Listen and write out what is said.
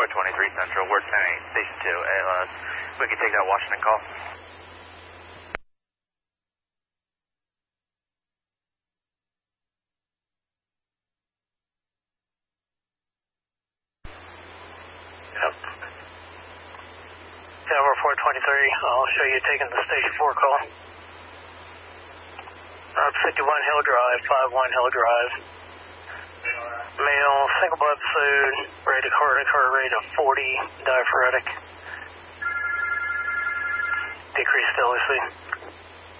423 Central, we're 10-8, Station 2, ALS. We can take that Washington call. Yep. Tower 423, I'll show you taking the Station 4 call. 51 Hill Drive, 51 Hill Drive. Male, single blood food, rate of cardiac heart rate of 40, diaphoretic. Decreased LOC.